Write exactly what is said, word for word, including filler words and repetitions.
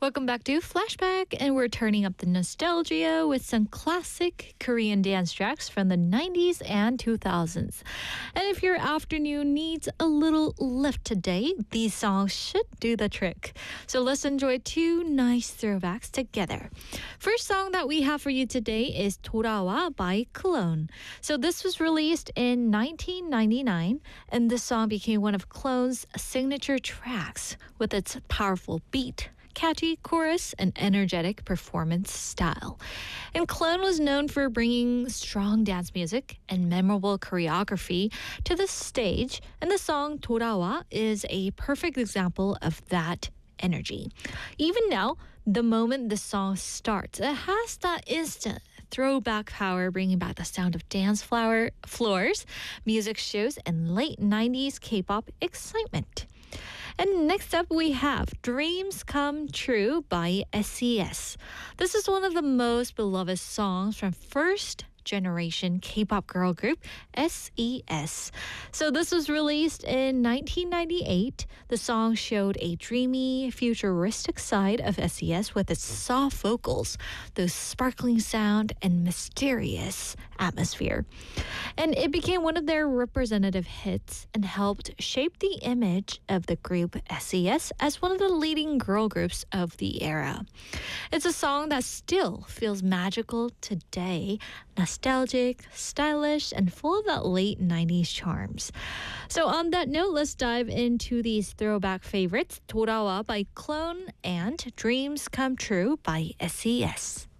Welcome back to Flashback, and we're turning up the nostalgia with some classic Korean dance tracks from the nineties and two thousands. And if your afternoon needs a little lift today, these songs should do the trick. So let's enjoy two nice throwbacks together. First song that we have for you today is 돌아와 by Clone. So this was released in nineteen ninety-nine, and this song became one of Clone's signature tracks with its powerful beat, catchy chorus, and energetic performance style. And Clone was known for bringing strong dance music and memorable choreography to the stage, and the song 돌아와 is a perfect example of that energy. Even now, the moment the song starts, it has that instant throwback power, bringing back the sound of dance floor, floors, music shows, and late nineties K-pop excitement. And next up, we have Dreams Come True by S E S. This is one of the most beloved songs from first generation K-pop girl group S E S. So this was released in nineteen ninety-eight. The song showed a dreamy, futuristic side of S E S with its soft vocals, the sparkling sound, and mysterious atmosphere. And it became one of their representative hits and helped shape the image of the group S E S as one of the leading girl groups of the era. It's a song that still feels magical today, nostalgic, stylish, and full of that late nineties charms. So on that note, let's dive into these throwback favorites, 돌아와 by Clone and Dreams Come True by S E S.